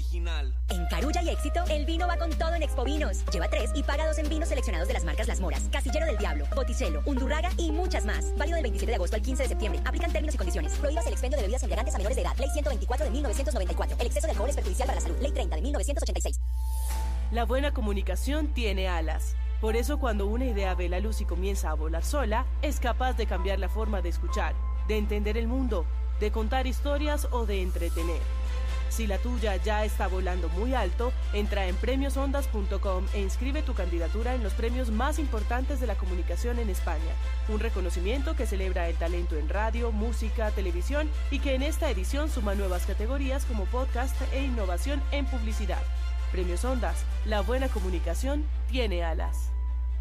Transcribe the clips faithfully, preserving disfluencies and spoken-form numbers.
original. En Carulla y Éxito, el vino va con todo en Expovinos. Lleva tres y paga dos en vinos seleccionados de las marcas Las Moras, Casillero del Diablo, Botticello, Undurraga y muchas más. Válido del veintisiete de agosto al quince de septiembre. Aplican términos y condiciones. Prohíbas el expendio de bebidas embriagantes a menores de edad. Ley ciento veinticuatro de mil novecientos noventa y cuatro. El exceso de alcohol es perjudicial para la salud. Ley treinta de mil novecientos ochenta y seis. La buena comunicación tiene alas. Por eso cuando una idea ve la luz y comienza a volar sola, es capaz de cambiar la forma de escuchar, de entender el mundo, de contar historias o de entretener. Si la tuya ya está volando muy alto, entra en premios ondas punto com e inscribe tu candidatura en los premios más importantes de la comunicación en España. Un reconocimiento que celebra el talento en radio, música, televisión y que en esta edición suma nuevas categorías como podcast e innovación en publicidad. Premios Ondas, la buena comunicación tiene alas.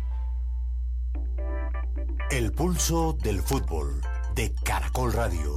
El pulso del fútbol de Caracol Radio.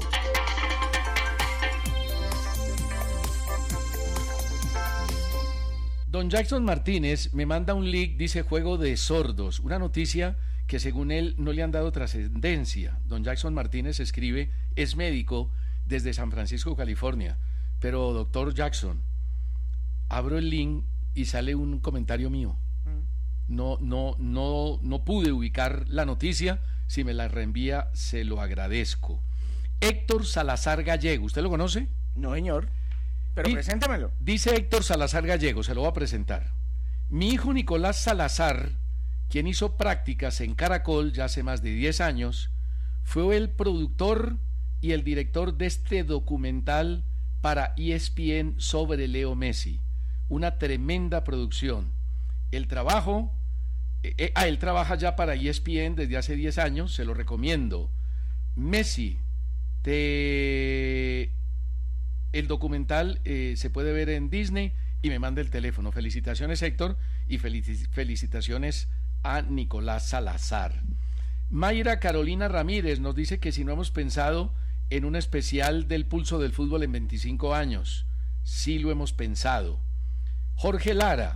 Don Jackson Martínez me manda un link, dice juego de sordos, una noticia que según él no le han dado trascendencia. Don Jackson Martínez escribe, es médico desde San Francisco, California, pero doctor Jackson, abro el link y sale un comentario mío. No, no, no, no pude ubicar la noticia. Si me la reenvía, se lo agradezco. Héctor Salazar Gallego, ¿usted lo conoce? No, señor. Pero Di- preséntamelo. Dice Héctor Salazar Gallego, se lo voy a presentar. Mi hijo Nicolás Salazar, quien hizo prácticas en Caracol ya hace más de diez años, fue el productor y el director de este documental para E S P N sobre Leo Messi. Una tremenda producción. El trabajo, eh, ah, él trabaja ya para E S P N desde hace diez años, se lo recomiendo. Messi, te... el documental eh, se puede ver en Disney y me manda el teléfono. Felicitaciones, Héctor, y felici- felicitaciones a Nicolás Salazar. Mayra Carolina Ramírez nos dice que si no hemos pensado en un especial del pulso del fútbol en veinticinco años, sí lo hemos pensado. Jorge Lara,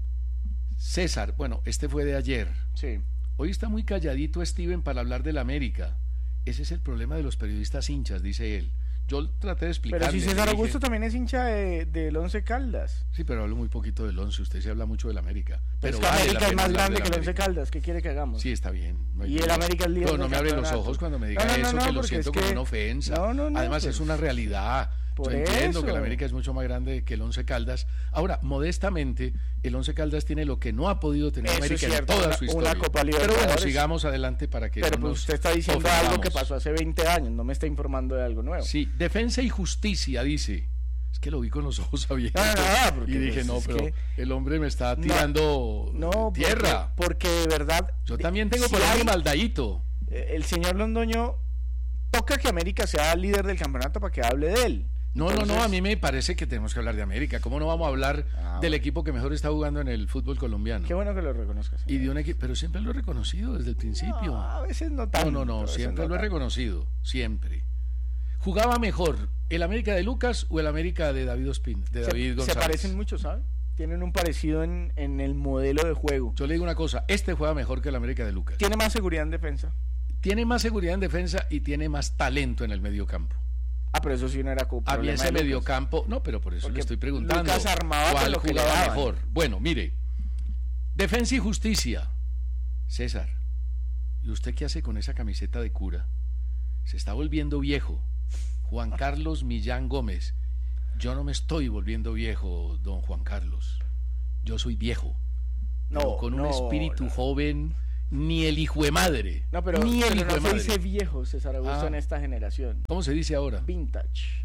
César, bueno, este fue de ayer. Sí. Hoy está muy calladito Steven para hablar del América. Ese es el problema de los periodistas hinchas, dice él. Yo traté de explicarle. Pero si César dije, Augusto también es hincha de, del Once Caldas. Sí, pero hablo muy poquito del Once, usted se habla mucho del América. Pero es que vale América la es más pena grande hablar que del el Once América. Caldas, ¿qué quiere que hagamos? Sí, está bien. No y duda. el América es líder. No, no del me abre los campeonato. ojos cuando me diga no, no, eso, no, que lo porque siento es como que... una ofensa. No, no, no, Además pues... es una realidad. Yo Por entiendo eso. que el América es mucho más grande que el Once Caldas. Ahora, modestamente, el Once Caldas tiene lo que no ha podido tener Eso América es cierto, en toda una, su historia. una Copa Pero Libertadores. bueno, sigamos adelante para que Pero no pues nos usted está diciendo ofendamos. algo que pasó hace veinte años, no me está informando de algo nuevo. Sí, Defensa y Justicia, dice. Es que lo vi con los ojos abiertos. No, no, no, porque y dije, pues no, es pero que... el hombre me está tirando no, no, tierra. Porque, porque de verdad... Yo también tengo si por ahí hay- maldadito. El señor Londoño toca que América sea líder del campeonato para que hable de él. No, Entonces... no, no, a mí me parece que tenemos que hablar de América. ¿Cómo no vamos a hablar Ah, del bueno. equipo que mejor está jugando en el fútbol colombiano? Qué bueno que lo reconozcas. Y de un equipo, pero siempre lo he reconocido desde el principio. No, a veces no tanto. No, no, no, a veces siempre no lo he tanto. reconocido, siempre. ¿Jugaba mejor el América de Lucas o el América de David Ospina, de Se, David se González? parecen mucho, ¿sabes? Tienen un parecido en, en el modelo de juego. Yo le digo una cosa, este juega mejor que el América de Lucas. Tiene más seguridad en defensa. Tiene más seguridad en defensa y tiene más talento en el mediocampo. Ah, pero eso sí no era culpa. A mí ese mediocampo, no, pero por eso Porque le estoy preguntando Lucas armaba cuál con lo que le jugaba daban. mejor. Bueno, mire, Defensa y Justicia. César, ¿y usted qué hace con esa camiseta de cura? Se está volviendo viejo. Juan Carlos Millán Gómez. Yo no me estoy volviendo viejo, don Juan Carlos. Yo soy viejo. No, pero con no, un espíritu no. joven, ni el hijo de madre. No, pero, ni el pero hijo no de se madre. dice viejo, César Augusto, Ah. en esta generación. ¿Cómo se dice ahora? Vintage.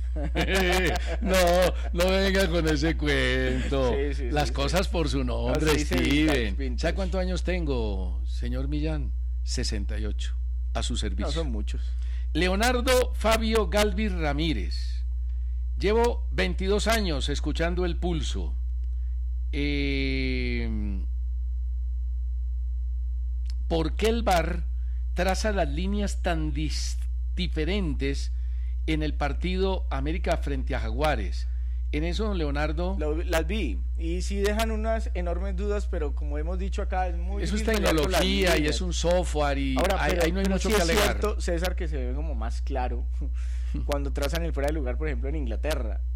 No, no venga con ese cuento. Sí, sí, Las sí, cosas por su nombre, No, se dice vintage, Steven. vintage. ¿Sabe cuántos años tengo, señor Millán? sesenta y ocho. A su servicio. No, son muchos. Leonardo Fabio Galvis Ramírez. Llevo veintidós años escuchando el pulso. Eh, ¿Por qué el V A R traza las líneas tan dis- diferentes en el partido América frente a Jaguares? En eso, don Leonardo... Lo- las vi y sí dejan unas enormes dudas, pero como hemos dicho acá, es muy Eso es difícil pelear con las tecnología y líneas. es un software y Ahora, ahí, pero, ahí no hay pero mucho sí que es alegar. cierto, César, que se ve como más claro cuando trazan el fuera de lugar, por ejemplo, en Inglaterra.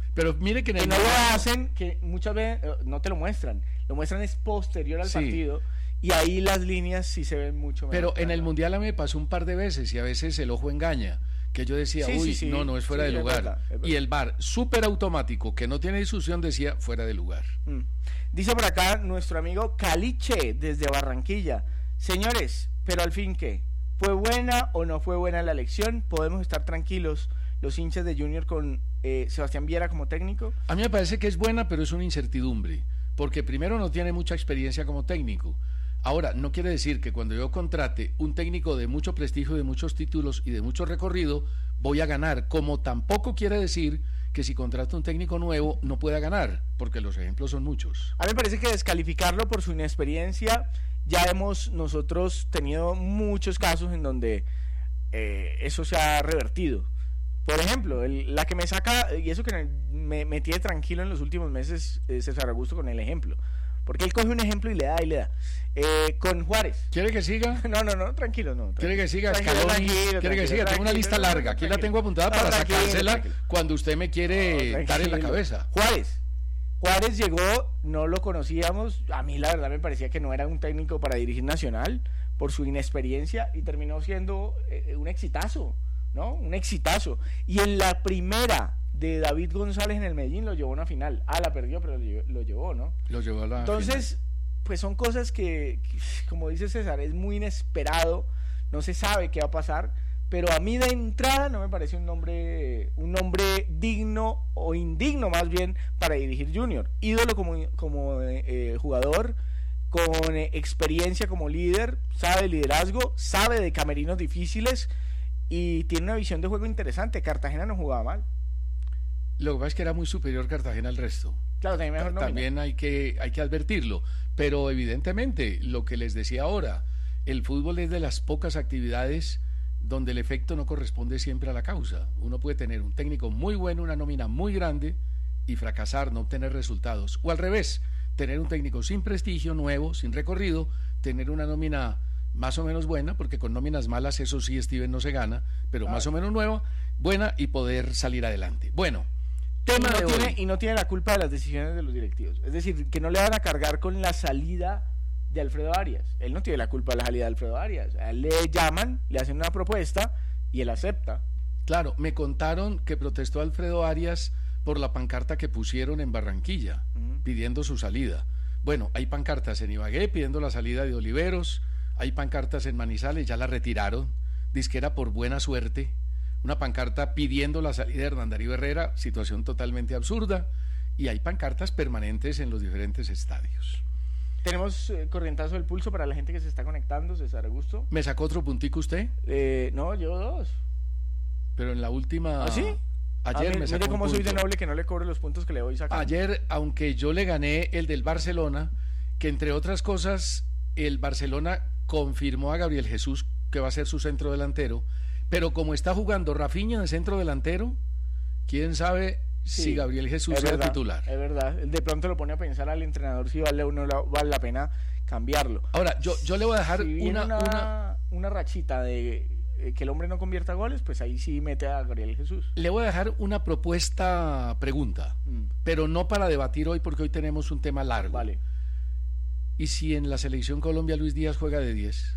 Pero mire que en el que no lo hacen, que muchas veces eh, no te lo muestran, lo muestran es posterior al Sí. partido, y ahí las líneas sí se ven mucho mejor. Pero en el claro. Mundial a mí me pasó un par de veces y a veces el ojo engaña, que yo decía, Sí, uy, sí, sí. no, no es fuera Sí, de es lugar. verdad, es verdad. Y el V A R, súper automático, que no tiene discusión, decía fuera de lugar. Mm. Dice por acá nuestro amigo Caliche desde Barranquilla. Señores, pero al fin, ¿qué? ¿Fue buena o no fue buena la elección? ¿Podemos estar tranquilos los hinchas de Junior con eh, Sebastián Viera como técnico? A mí me parece que es buena, pero es una incertidumbre, porque primero no tiene mucha experiencia como técnico. Ahora, no quiere decir que cuando yo contrate un técnico de mucho prestigio, de muchos títulos y de mucho recorrido, voy a ganar, como tampoco quiere decir que si contrato un técnico nuevo no pueda ganar, porque los ejemplos son muchos. A mí me parece que descalificarlo por su inexperiencia, ya hemos nosotros tenido muchos casos en donde eh, eso se ha revertido. Por ejemplo, el, la que me saca, y eso que me, me tiene tranquilo en los últimos meses, es César Augusto con el ejemplo. Porque él coge un ejemplo y le da y le da. Eh, con Juárez. ¿Quiere que siga? No, no, no, tranquilo, no. ¿Quiere que siga? Tranquilo, Scaloni, tranquilo, ¿quiere que siga? Tengo una tranquilo, lista no, no, larga. Aquí la tranquilo. tengo apuntada No, para tranquilo, sacársela tranquilo. cuando usted me quiere No, dar en la tranquilo. cabeza. Juárez. Juárez llegó, no lo conocíamos. A mí la verdad me parecía que no era un técnico para dirigir Nacional por su inexperiencia y terminó siendo eh, un exitazo, ¿no? Un exitazo. Y en la primera de David González en el Medellín lo llevó a una final. Ah, la perdió, pero lo llevó, lo llevó, ¿no? Lo llevó a la Entonces, final. pues son cosas que, que, como dice César, es muy inesperado, no se sabe qué va a pasar, pero a mí de entrada no me parece un nombre, un nombre digno o indigno más bien para dirigir Junior. Ídolo como, como eh, jugador, con eh, experiencia como líder, sabe de liderazgo, sabe de camerinos difíciles y tiene una visión de juego interesante. Cartagena no jugaba mal. Lo que pasa es que era muy superior Cartagena al resto. Claro, también mejor nómina. También hay que, hay que advertirlo. Pero evidentemente, lo que les decía ahora, el fútbol es de las pocas actividades donde el efecto no corresponde siempre a la causa. Uno puede tener un técnico muy bueno, una nómina muy grande y fracasar, no obtener resultados. O al revés, tener un técnico sin prestigio, nuevo, sin recorrido, tener una nómina más o menos buena, porque con nóminas malas eso sí, Steven, no se gana, pero Ah. más o menos nueva, buena y poder salir adelante. Bueno, tema y no de tiene, hoy. y no tiene la culpa de las decisiones de los directivos. Es decir, que no le van a cargar con la salida de Alfredo Arias. Él no tiene la culpa de la salida de Alfredo Arias. A él le llaman, le hacen una propuesta y él acepta. Claro, me contaron que protestó Alfredo Arias por la pancarta que pusieron en Barranquilla, Ujú. pidiendo su salida. Bueno, hay pancartas en Ibagué pidiendo la salida de Oliveros, hay pancartas en Manizales, ya la retiraron, disquera por buena suerte, una pancarta pidiendo la salida de Hernán Darío Herrera, situación totalmente absurda, y hay pancartas permanentes en los diferentes estadios. Tenemos eh, corrientazo del pulso para la gente que se está conectando, César Augusto. ¿Me sacó otro puntico usted? Eh, no, llevo dos. Pero en la última... ¿Ah, sí? Ayer Ah, me mire sacó un cómo soy de punto. noble que no le cobre los puntos que le voy sacando. Ayer, aunque yo le gané el del Barcelona, que entre otras cosas, el Barcelona confirmó a Gabriel Jesús que va a ser su centro delantero, pero como está jugando Rafinha de centro delantero, quién sabe Sí, si Gabriel Jesús es sea verdad, titular. Es verdad. De pronto lo pone a pensar al entrenador si vale o no la- vale la pena cambiarlo. Ahora, yo, yo le voy a dejar Si viene una, una, una- una rachita de eh, que el hombre no convierta goles, pues ahí sí mete a Gabriel Jesús. le voy a dejar una propuesta pregunta, Mm, pero no para debatir hoy porque hoy tenemos un tema largo. vale. ¿Y si en la selección Colombia Luis Díaz juega de diez?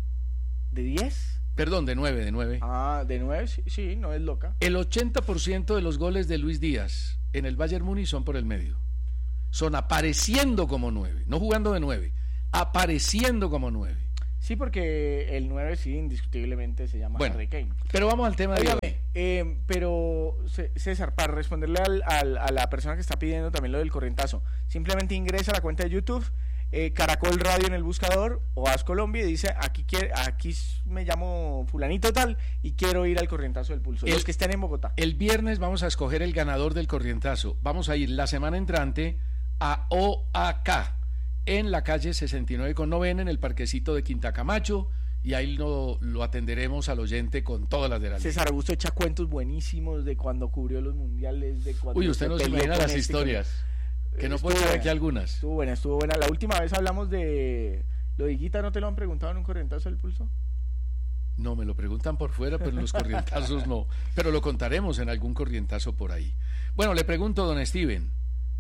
¿De diez? Perdón, de nueve, de nueve. Ah, de nueve, sí, sí, no es loca. El ochenta por ciento de los goles de Luis Díaz en el Bayern Múnich son por el medio. Son apareciendo como nueve, no jugando de nueve, apareciendo como nueve. Sí, porque el nueve sí, indiscutiblemente se llama Bueno, Harry Kane. Pero vamos al tema de hoy. Óigame, eh, pero C- César, para responderle al, al- a la persona que está pidiendo también lo del corrientazo, simplemente ingresa a la cuenta de YouTube, eh, Caracol Radio en el buscador o Haz Colombia y dice, aquí quiere, aquí s- me llamo fulanito tal y quiero ir al corrientazo del pulso. El- Los que estén en Bogotá. El viernes vamos a escoger el ganador del corrientazo. Vamos a ir la semana entrante a O A K en la calle sesenta y nueve con novena en el parquecito de Quinta Camacho y ahí lo, lo atenderemos al oyente con todas las de la ley. César Augusto echa cuentos buenísimos de cuando cubrió los mundiales, de cuando Uy, usted se no se peleó imagina con las este, historias, con- que no Estuvo puedo dar buena. aquí algunas. Estuvo buena, estuvo buena. La última vez hablamos de lo de Higuita, ¿no te lo han preguntado en un corrientazo del pulso? No, me lo preguntan por fuera, pero en los corrientazos no. Pero lo contaremos en algún corrientazo por ahí. Bueno, le pregunto, don Steven.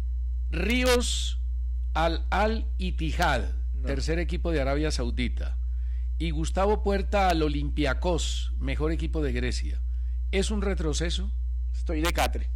Ríos al Al-Ittihad, no. tercer equipo de Arabia Saudita. Y Gustavo Puerta al Olympiacos, mejor equipo de Grecia. ¿Es un retroceso? Estoy de catre.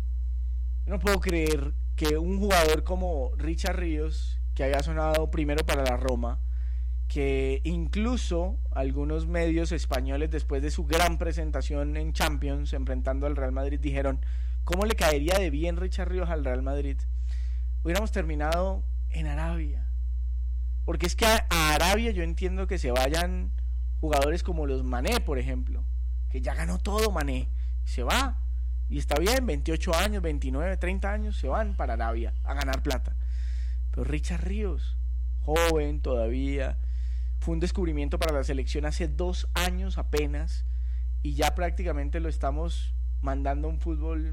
No puedo creer que un jugador como Richard Ríos, que haya sonado primero para la Roma, que incluso algunos medios españoles, después de su gran presentación en Champions enfrentando al Real Madrid, dijeron: ¿cómo le caería de bien Richard Ríos al Real Madrid? Hubiéramos terminado en Arabia, porque es que a, a Arabia yo entiendo que se vayan jugadores como los Mané, por ejemplo, que ya ganó todo Mané, se va y está bien, veintiocho años, veintinueve, treinta años, se van para Arabia a ganar plata. Pero Richard Ríos, joven todavía, fue un descubrimiento para la selección hace dos años apenas, y ya prácticamente lo estamos mandando a un fútbol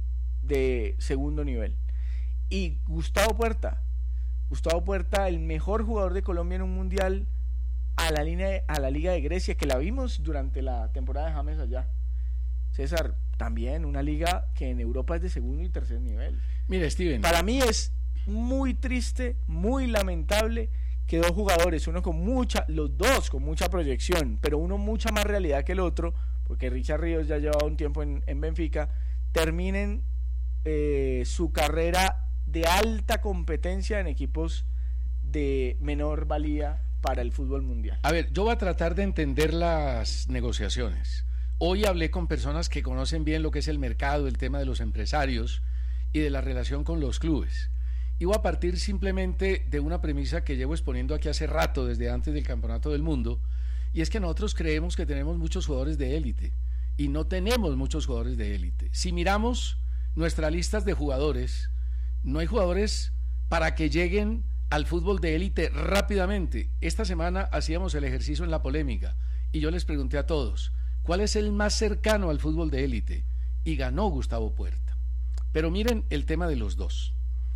de segundo nivel. Y Gustavo Puerta, Gustavo Puerta, el mejor jugador de Colombia en un mundial, a la línea, a la Liga de Grecia, que la vimos durante la temporada de James allá. César, también una liga que en Europa es de segundo y tercer nivel. Mire, Steven, para mí es muy triste, muy lamentable que dos jugadores, uno con mucha, los dos con mucha proyección, pero uno mucha más realidad que el otro, porque Richard Ríos ya llevaba un tiempo en, en Benfica, terminen eh, su carrera de alta competencia en equipos de menor valía para el fútbol mundial. A ver, yo voy a tratar de entender las negociaciones. Hoy hablé con personas que conocen bien lo que es el mercado, el tema de los empresarios y de la relación con los clubes. Y voy a partir simplemente de una premisa que llevo exponiendo aquí hace rato, desde antes del Campeonato del Mundo, y es que nosotros creemos que tenemos muchos jugadores de élite, y no tenemos muchos jugadores de élite. Si miramos nuestras listas de jugadores, no hay jugadores para que lleguen al fútbol de élite rápidamente. Esta semana hacíamos el ejercicio en la polémica, y yo les pregunté a todos, ¿cuál es el más cercano al fútbol de élite? Y ganó Gustavo Puerta. Pero miren el tema de los dos.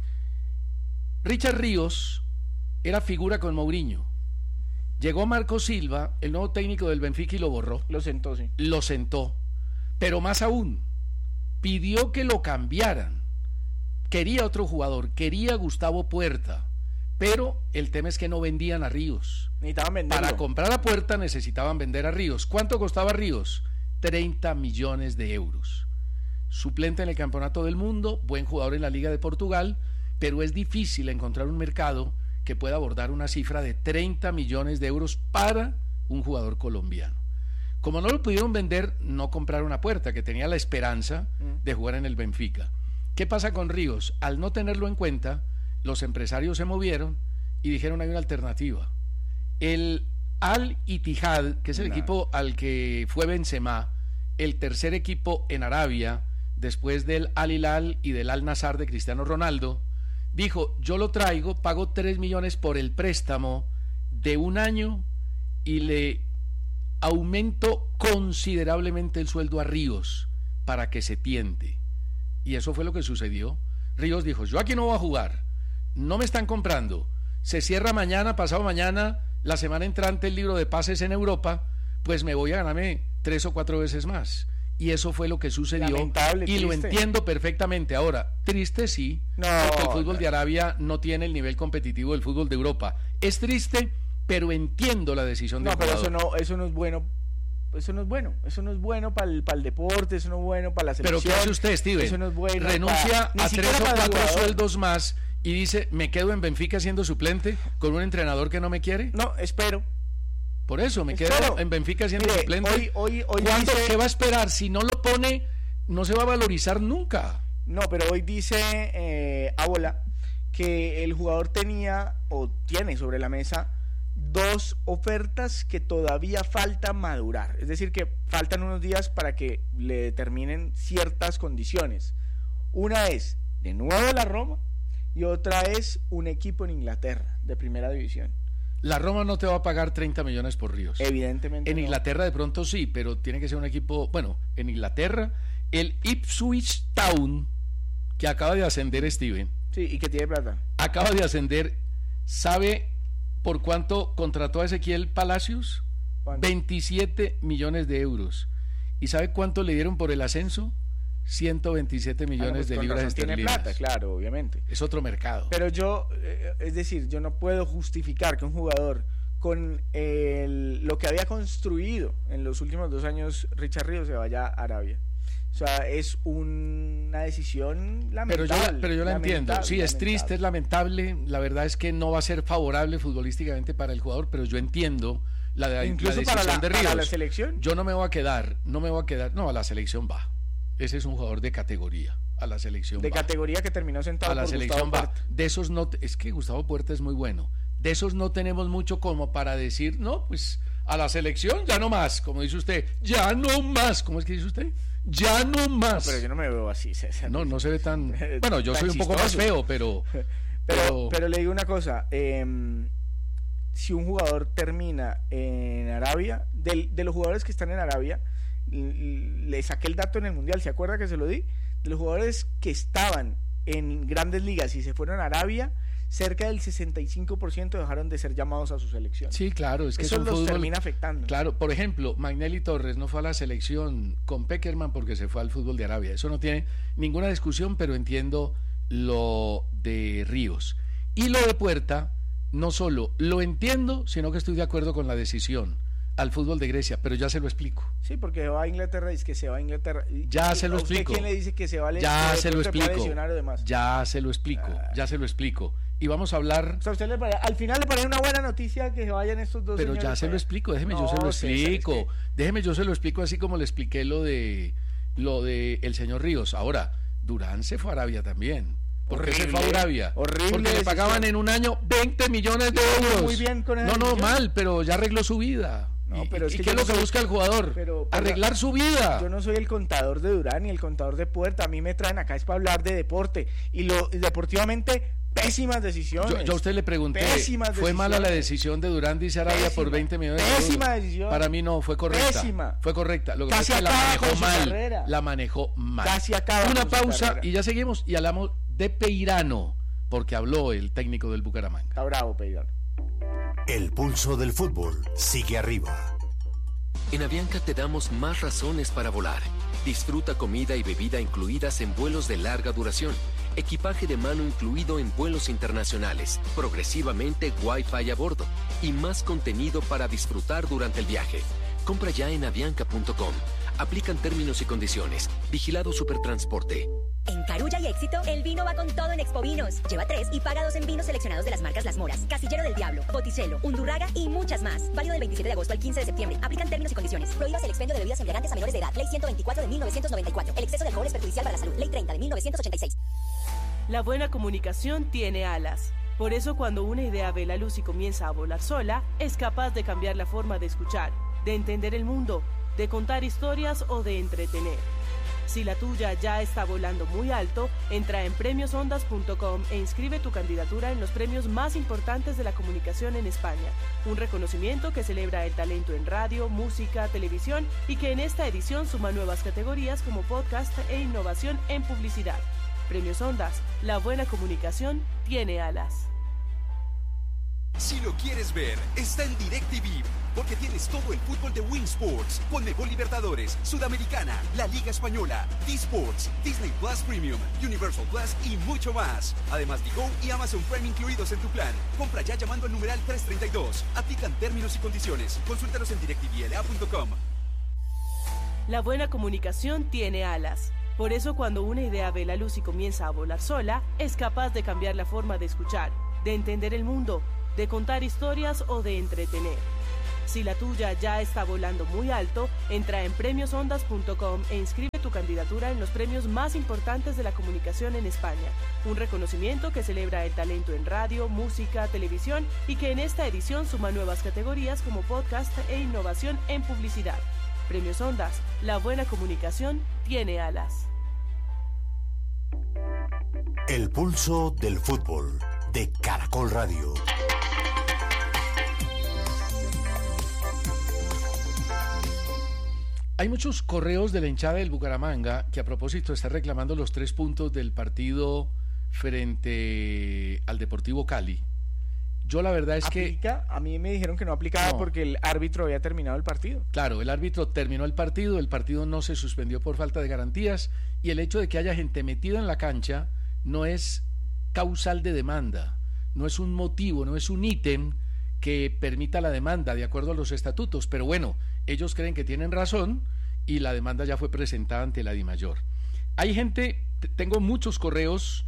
Richard Ríos era figura con Mourinho. Llegó Marco Silva, el nuevo técnico del Benfica, y lo borró. Lo sentó, sí. Lo sentó. Pero más aún, pidió que lo cambiaran. Quería otro jugador, quería Gustavo Puerta. Pero el tema es que no vendían a Ríos. Necesitaban venderlo. Para comprar a Puerta necesitaban vender a Ríos. ¿Cuánto costaba Ríos? treinta millones de euros. Suplente en el Campeonato del Mundo, buen jugador en la Liga de Portugal, pero es difícil encontrar un mercado que pueda abordar una cifra de treinta millones de euros para un jugador colombiano. Como no lo pudieron vender, no compraron a Puerta, que tenía la esperanza de jugar en el Benfica. ¿Qué pasa con Ríos? Al no tenerlo en cuenta, los empresarios se movieron y dijeron: hay una alternativa. El Al-Ittihad, que es el no. equipo al que fue Benzema, el tercer equipo en Arabia, después del Al-Hilal y del Al-Nassr de Cristiano Ronaldo, dijo: yo lo traigo, pago tres millones por el préstamo de un año y le aumento considerablemente el sueldo a Ríos para que se tiente. Y eso fue lo que sucedió. Ríos dijo: yo aquí no voy a jugar, no me están comprando, se cierra mañana, pasado mañana, la semana entrante el libro de pases en Europa, pues me voy a ganarme tres o cuatro veces más. Y eso fue lo que sucedió. Lamentable, y lo triste. entiendo perfectamente. Ahora, triste sí, no, porque el fútbol no. de Arabia no tiene el nivel competitivo del fútbol de Europa. Es triste, pero entiendo la decisión del No, pero jugador. eso no, eso no es bueno. Eso no es bueno, eso no es bueno para el, para el deporte, eso no es bueno para la Pero selección. ¿qué hace usted, Steven? Eso no es bueno. Renuncia para, a tres o para el cuatro jugador. sueldos más y dice: me quedo en Benfica siendo suplente con un entrenador que no me quiere. No, espero. Por eso, me Espero. quedo en Benfica siendo Mire, suplente. hoy, hoy, hoy ¿Cuándo? dice- ¿Qué va a esperar? Si no lo pone, no se va a valorizar nunca. No, pero hoy dice eh, Abola que el jugador tenía o tiene sobre la mesa dos ofertas que todavía falta madurar. Es decir, que faltan unos días para que le determinen ciertas condiciones. Una es de nuevo la Roma y otra es un equipo en Inglaterra de primera división. La Roma no te va a pagar treinta millones por Ríos. Evidentemente En no. Inglaterra de pronto sí, pero tiene que ser un equipo... Bueno, en Inglaterra, el Ipswich Town, que acaba de ascender, Steven, Sí, y que tiene plata. acaba de ascender, ¿sabe por cuánto contrató a Ezequiel Palacios? veintisiete millones de euros. ¿Y sabe cuánto le dieron por el ascenso? ciento veintisiete millones ah, no, pues de libras esterlinas. Tiene plata, claro, obviamente. Es otro mercado. Pero yo, eh, es decir, yo no puedo justificar que un jugador con el, lo que había construido en los últimos dos años Richard Ríos se vaya a Arabia. O sea, es una decisión lamentable. Pero yo, pero yo la entiendo. Sí, es triste, es lamentable. La verdad es que no va a ser favorable futbolísticamente para el jugador, pero yo entiendo la, la, Incluso la decisión para la, de Ríos. Para la selección. Yo no me voy a quedar, no me voy a quedar. No, a la selección va. Ese es un jugador de categoría. A la selección de va. categoría que terminó sentado a la por selección Gustavo va. Puerta. De esos no, es que Gustavo Puerta es muy bueno. De esos no tenemos mucho como para decir, no, pues a la selección ya no más, como dice usted, ya no más. ¿Cómo es que dice usted? Ya no más. No, pero yo no me veo así, César. No, no se ve tan... Bueno, yo tan soy un chistoso. poco más feo, pero... Pero, pero... pero le digo una cosa, eh, si un jugador termina en Arabia, de, de los jugadores que están en Arabia, le saqué el dato en el Mundial, ¿se acuerda que se lo di? De los jugadores que estaban en grandes ligas y se fueron a Arabia, cerca del sesenta y cinco por ciento dejaron de ser llamados a su selección. Sí, claro, es que eso es un los fútbol... termina afectando. Claro, por ejemplo, Magnelli Torres no fue a la selección con Peckerman porque se fue al fútbol de Arabia. Eso no tiene ninguna discusión, pero entiendo lo de Ríos. Y lo de Puerta, no solo lo entiendo, sino que estoy de acuerdo con la decisión al fútbol de Grecia, pero ya se lo explico. Sí, porque va a Inglaterra, dice que se va a Inglaterra. Ya ¿Y se lo a usted explico. ¿Quién le dice que se va a Ya que se lo explico. Demás? Ya se lo explico. Ah. Ya se lo explico. Y vamos a hablar. O sea, usted le parece, al final le parece una buena noticia que se vayan estos dos. Pero ya se lo explico. Déjeme no, yo se lo explico. César, es que... Déjeme yo se lo explico así como le expliqué lo de lo de el señor Ríos. Ahora, Durán se fue a Arabia también. ¿Por qué se fue a Arabia? Horrible. Porque le pagaban en un año veinte millones de euros. Muy bien con No, no, mal, pero ya arregló su vida. No, pero ¿Y, es que ¿y qué es lo que soy, busca el jugador? Pero, arreglar su vida. Yo no soy el contador de Durán ni el contador de Puerta. A mí me traen acá es para hablar de deporte. Y lo y deportivamente, pésimas decisiones. Yo, yo a usted le pregunté, pésimas ¿fue decisiones. mala la decisión de Durán, dice Arabia, Pésima, por veinte millones de euros? Pésima decisión. Para mí no, fue correcta. Pésima. Fue correcta. Lo que Casi pasa es que la manejó mal. Carrera. La manejó mal. Casi acaba Una pausa y ya seguimos y hablamos de Peirano, porque habló el técnico del Bucaramanga. Está bravo, Peirano. El pulso del fútbol sigue arriba. En Avianca te damos más razones para volar. Disfruta comida y bebida incluidas en vuelos de larga duración, equipaje de mano incluido en vuelos internacionales, progresivamente Wi-Fi a bordo y más contenido para disfrutar durante el viaje. Compra ya en avianca punto com. Aplican términos y condiciones. Vigilado Supertransporte. En Carulla y Éxito, el vino va con todo en Expo Vinos. Lleva tres y paga dos en vinos seleccionados de las marcas Las Moras, Casillero del Diablo, Botticello, Undurraga y muchas más. Válido del veintisiete de agosto al quince de septiembre. Aplican términos y condiciones. Prohíbas el expendio de bebidas embriagantes a menores de edad. Ley ciento veinticuatro de mil novecientos noventa y cuatro. El exceso de alcohol es perjudicial para la salud. Ley treinta de mil novecientos ochenta y seis. La buena comunicación tiene alas. Por eso cuando una idea ve la luz y comienza a volar sola, es capaz de cambiar la forma de escuchar, de entender el mundo, de contar historias o de entretener. Si la tuya ya está volando muy alto, entra en premios ondas punto com e inscribe tu candidatura en los premios más importantes de la comunicación en España. Un reconocimiento que celebra el talento en radio, música, televisión y que en esta edición suma nuevas categorías como podcast e innovación en publicidad. Premios Ondas, la buena comunicación tiene alas. Si lo quieres ver, está en DirecTV, porque tienes todo el fútbol de Win Sports, Conmebol Libertadores, Sudamericana, la Liga Española, T-Sports, Disney Plus Premium, Universal Plus y mucho más. Además, Digo y Amazon Prime incluidos en tu plan. Compra ya llamando al numeral trescientos treinta y dos. Aplican términos y condiciones. Consúltalos en direct t v l a punto com. La buena comunicación tiene alas. Por eso cuando una idea ve la luz y comienza a volar sola, es capaz de cambiar la forma de escuchar, de entender el mundo, de contar historias o de entretener. Si la tuya ya está volando muy alto, entra en premios ondas punto com e inscribe tu candidatura en los premios más importantes de la comunicación en España. Un reconocimiento que celebra el talento en radio, música, televisión y que en esta edición suma nuevas categorías como podcast e innovación en publicidad. Premios Ondas, la buena comunicación tiene alas. El pulso del fútbol de Caracol Radio. Hay muchos correos de la hinchada del Bucaramanga que a propósito está reclamando los tres puntos del partido frente al Deportivo Cali. Yo la verdad es ¿Aplica? que... A mí me dijeron que no aplicaba no. porque el árbitro había terminado el partido. Claro, el árbitro terminó el partido, el partido no se suspendió por falta de garantías y el hecho de que haya gente metida en la cancha no es causal de demanda, no es un motivo, no es un ítem que permita la demanda de acuerdo a los estatutos, pero bueno, ellos creen que tienen razón y la demanda ya fue presentada ante la DIMAYOR. Hay gente, tengo muchos correos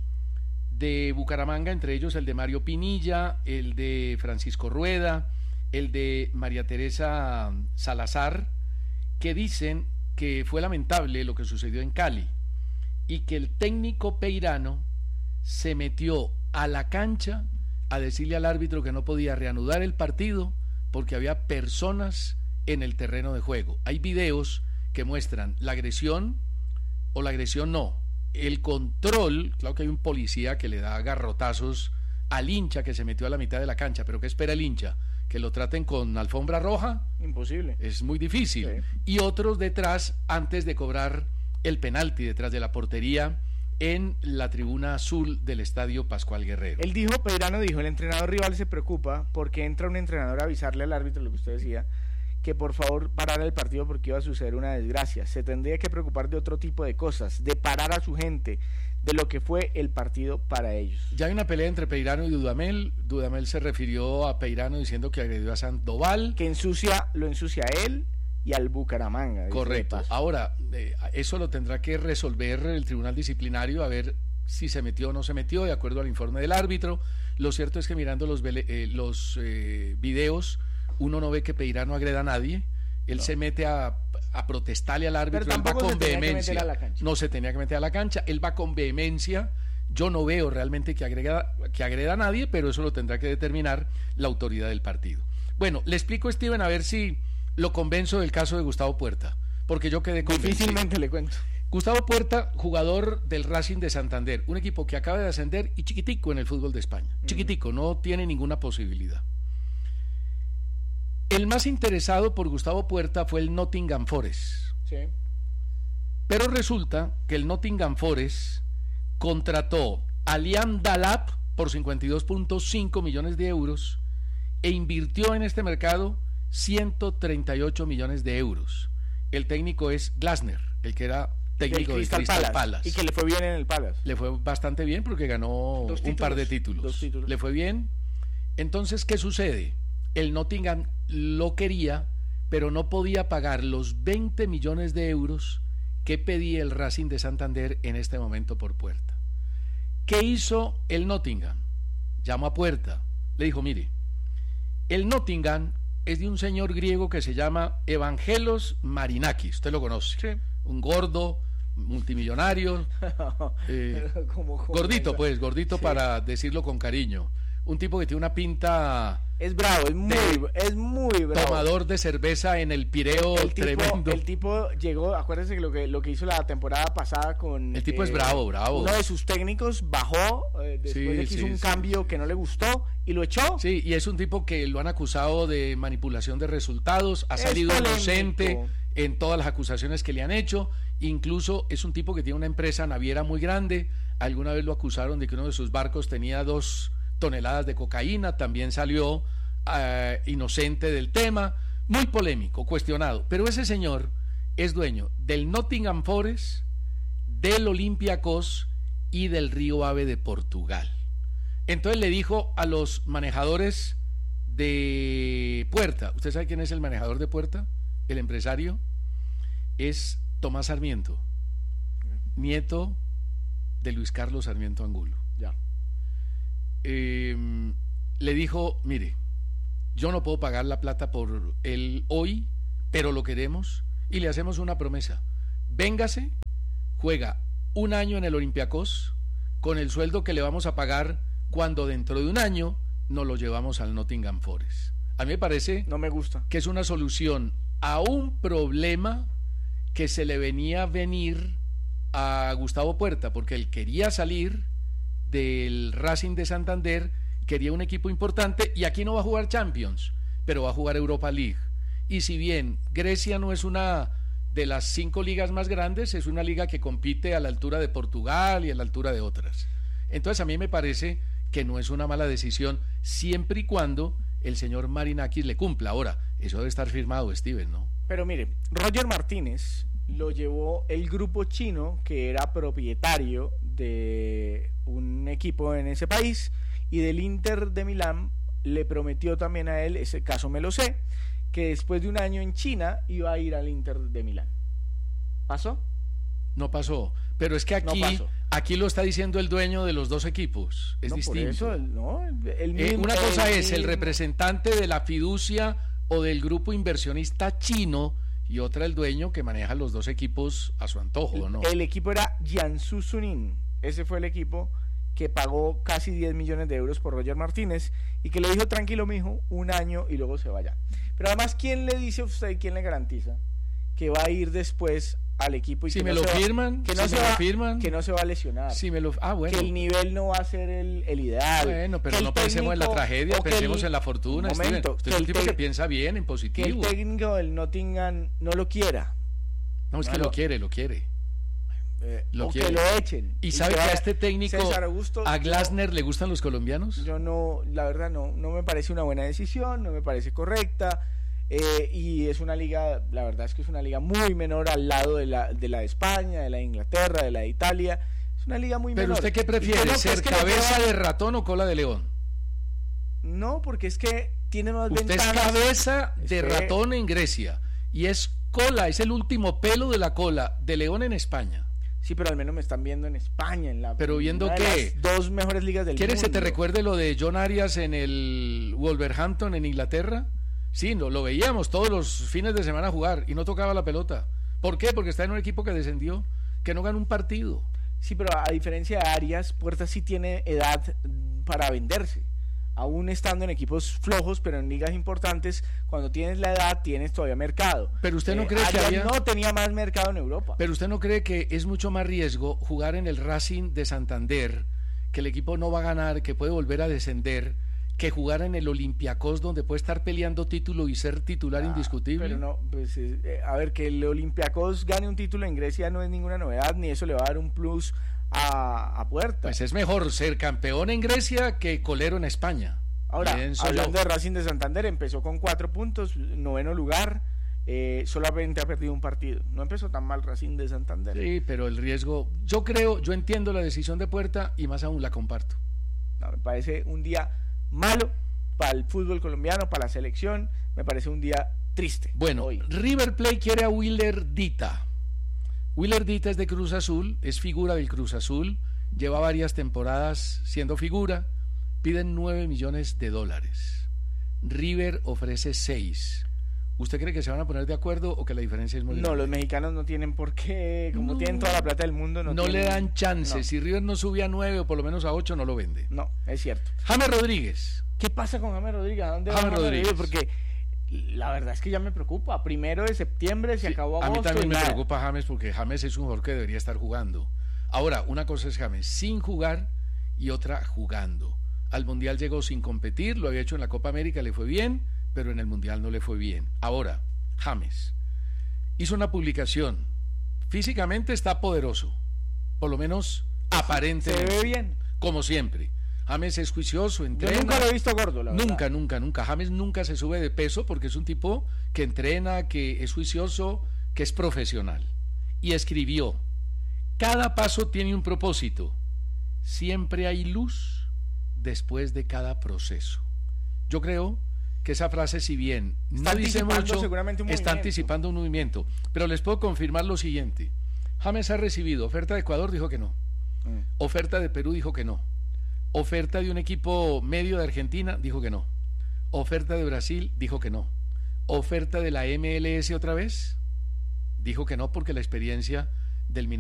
de Bucaramanga, entre ellos el de Mario Pinilla, el de Francisco Rueda, el de María Teresa Salazar, que dicen que fue lamentable lo que sucedió en Cali y que el técnico Peirano se metió a la cancha a decirle al árbitro que no podía reanudar el partido porque había personas en el terreno de juego. Hay videos que muestran la agresión o la agresión no, el control. Claro que hay un policía que le da garrotazos al hincha que se metió a la mitad de la cancha, pero ¿qué espera el hincha? ¿Que lo traten con alfombra roja? Imposible. Es muy difícil. Sí. Y otros detrás, antes de cobrar el penalti, detrás de la portería, en la tribuna azul del estadio Pascual Guerrero. Él dijo, Peirano dijo, el entrenador rival se preocupa porque entra un entrenador a avisarle al árbitro, lo que usted decía, que por favor parara el partido porque iba a suceder una desgracia. Se tendría que preocupar de otro tipo de cosas, de parar a su gente, de lo que fue el partido para ellos. Ya hay una pelea entre Peirano y Dudamel. Dudamel se refirió a Peirano diciendo que agredió a Sandoval. Que ensucia, lo ensucia a él y al Bucaramanga. Correcto. Ahora, eh, eso lo tendrá que resolver el tribunal disciplinario, a ver si se metió o no se metió, de acuerdo al informe del árbitro. Lo cierto es que mirando los, eh, los eh, videos, uno no ve que Peirano agreda a nadie. Él no. se mete a, a protestarle al árbitro, él va con vehemencia. No se tenía que meter a la cancha, él va con vehemencia. Yo no veo realmente que agrega, que agreda a nadie, pero eso lo tendrá que determinar la autoridad del partido. Bueno, le explico, Steven, a ver si lo convenzo del caso de Gustavo Puerta, porque yo quedé convencido. Difícilmente le cuento. Gustavo Puerta, jugador del Racing de Santander, un equipo que acaba de ascender y chiquitico en el fútbol de España. Uh-huh. Chiquitico, no tiene ninguna posibilidad. El más interesado por Gustavo Puerta fue el Nottingham Forest. Sí. Pero resulta que el Nottingham Forest contrató a Liam Delap por cincuenta y dos punto cinco millones de euros e invirtió en este mercado ciento treinta y ocho millones de euros. El técnico es Glasner, el que era técnico de Crystal, Crystal Palace. Palace. Y que le fue bien en el Palace. Le fue bastante bien porque ganó dos un títulos, par de títulos. Dos títulos. Le fue bien. Entonces, ¿qué sucede? El Nottingham lo quería, pero no podía pagar los veinte millones de euros que pedía el Racing de Santander en este momento por Puerta. ¿Qué hizo el Nottingham? Llamó a Puerta, le dijo, mire, el Nottingham es de un señor griego que se llama Evangelos Marinakis, usted lo conoce, sí. Un gordo, multimillonario, eh, como, como gordito pues, gordito sí. Para decirlo con cariño, un tipo que tiene una pinta... Es bravo, es muy, es muy bravo. Tomador de cerveza en el Pireo, el tipo, tremendo. El tipo llegó, acuérdense que lo que lo que hizo la temporada pasada con... El tipo eh, es bravo, bravo. Uno de sus técnicos bajó eh, después sí, de que sí, hizo un sí, cambio sí. que no le gustó y lo echó. Sí, y es un tipo que lo han acusado de manipulación de resultados, ha es salido polémico. Inocente en todas las acusaciones que le han hecho, incluso es un tipo que tiene una empresa naviera muy grande, alguna vez lo acusaron de que uno de sus barcos tenía dos... toneladas de cocaína, también salió uh, inocente del tema, muy polémico, cuestionado, pero ese señor es dueño del Nottingham Forest, del Olympiacos y del Río Ave de Portugal. Entonces le dijo a los manejadores de Puerta, ¿usted sabe quién es el manejador de Puerta? El empresario es Tomás Sarmiento, nieto de Luis Carlos Sarmiento Angulo. Ya. Eh, le dijo, mire, yo no puedo pagar la plata por él hoy, pero lo queremos y le hacemos una promesa. Véngase, juega un año en el Olympiacos con el sueldo que le vamos a pagar cuando dentro de un año nos lo llevamos al Nottingham Forest. A mí me parece no me gusta. que es una solución a un problema que se le venía a venir a Gustavo Puerta, porque él quería salir del Racing de Santander, quería un equipo importante y aquí no va a jugar Champions, pero va a jugar Europa League. Y si bien Grecia no es una de las cinco ligas más grandes, es una liga que compite a la altura de Portugal y a la altura de otras. Entonces a mí me parece que no es una mala decisión siempre y cuando el señor Marinakis le cumpla. Ahora, eso debe estar firmado, Steven, ¿no? Pero mire, Roger Martínez lo llevó el grupo chino que era propietario de un equipo en ese país y del Inter de Milán le prometió también a él, ese caso me lo sé, que después de un año en China iba a ir al Inter de Milán. ¿Pasó? No pasó, pero es que aquí, no aquí lo está diciendo el dueño de los dos equipos, es no, distinto. Por eso, no, el mismo, eh, una cosa el es el mismo. representante de la fiducia o del grupo inversionista chino y otra el dueño que maneja los dos equipos a su antojo, ¿no? El, el equipo era Jiangsu Suning, ese fue el equipo que pagó casi diez millones de euros por Roger Martínez y que le dijo, tranquilo mijo, un año y luego se vaya. Pero además, ¿quién le dice a usted, quién le garantiza que va a ir después al equipo y si que me no lo se va, firman, que no si se me va, lo firman, que no se va a lesionar, si me lo, ah, bueno. que el nivel no va a ser el, el ideal, bueno, pero no pensemos en la tragedia, pensemos el, en la fortuna. Momento, usted es un tipo que piensa bien, en positivo. Que el técnico del Nottingham no lo quiera. No, es no, que lo, lo quiere, lo quiere. Eh, lo o quiere. Que lo echen. ¿Y, y sabe que a este técnico, Augusto, a Glasner, yo, le gustan los colombianos? Yo no, la verdad no, no me parece una buena decisión, no me parece correcta. Eh, y es una liga, la verdad es que es una liga muy menor al lado de la de la de España, de la de Inglaterra, de la de Italia. Es una liga muy Pero menor. ¿Usted qué prefiere, no, ser que cabeza de ratón o cola de león? No, porque es que tiene más Usted ventajas. Usted es cabeza de es que... ratón en Grecia y es cola, es el último pelo de la cola de león en España. Sí, pero al menos me están viendo en España, en la Pero viendo qué, dos mejores ligas del ¿Quieres mundo. que te recuerde lo de John Arias en el Wolverhampton en Inglaterra? Sí, no, lo veíamos todos los fines de semana jugar y no tocaba la pelota. ¿Por qué? Porque está en un equipo que descendió, que no ganó un partido. Sí, pero a diferencia de Arias, Puerta sí tiene edad para venderse. Aún estando en equipos flojos, pero en ligas importantes, cuando tienes la edad, tienes todavía mercado. Pero usted no eh, cree Arias que había... no tenía más mercado en Europa. Pero usted no cree que es mucho más riesgo jugar en el Racing de Santander, que el equipo no va a ganar, que puede volver a descender, que jugar en el Olympiacos, donde puede estar peleando título y ser titular ah, indiscutible. Pero no, pues eh, a ver, que el Olympiacos gane un título en Grecia no es ninguna novedad, ni eso le va a dar un plus a, a Puerta. Pues es mejor ser campeón en Grecia que colero en España. Ahora, hablando yo. de Racing de Santander, empezó con cuatro puntos, noveno lugar, eh, solamente ha perdido un partido. No empezó tan mal Racing de Santander. Sí, pero el riesgo, yo creo, yo entiendo la decisión de Puerta y más aún la comparto. No, me parece un día malo para el fútbol colombiano, para la selección, me parece un día triste. Bueno, hoy. River Plate quiere a Willer Dita. Willer Dita es de Cruz Azul, es figura del Cruz Azul, lleva varias temporadas siendo figura, piden nueve millones de dólares. River ofrece seis. ¿Usted cree que se van a poner de acuerdo o que la diferencia es muy grande? No, los mexicanos no tienen por qué, como no, tienen toda la plata del mundo, no, no tienen, le dan chance. No. Si River no sube a nueve o por lo menos a ocho, no lo vende. No, es cierto. James Rodríguez. ¿Qué pasa con James Rodríguez? ¿A dónde va James Rodríguez? Porque la verdad es que ya me preocupa. Primero de septiembre se sí, acabó agosto. A mí también me nada. preocupa James porque James es un jugador que debería estar jugando. Ahora, una cosa es James sin jugar y otra jugando. Al Mundial llegó sin competir, lo había hecho en la Copa América, le fue bien, pero en el Mundial no le fue bien. Ahora, James hizo una publicación, físicamente está poderoso, por lo menos aparentemente. Se ve bien. Como siempre. James es juicioso, entrena. Yo nunca lo he visto gordo, la verdad. Nunca, nunca, nunca. James nunca se sube de peso porque es un tipo que entrena, que es juicioso, que es profesional. Y escribió, cada paso tiene un propósito, siempre hay luz después de cada proceso. Yo creo que esa frase, si bien no dice mucho, está anticipando un movimiento, pero les puedo confirmar lo siguiente. James ha recibido oferta de Ecuador, dijo que no, mm. oferta de Perú, dijo que no, oferta de un equipo medio de Argentina, dijo que no, oferta de Brasil, dijo que no, oferta de la M L S otra vez, dijo que no porque la experiencia del